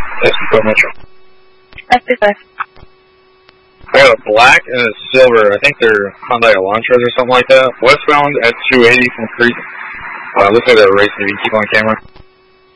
SB5 Metro. SB5. I got a black and a silver. I think they're Hyundai Elantras or something like that. Westbound at 280 from Creek. Looks like they're racing. You can keep on camera.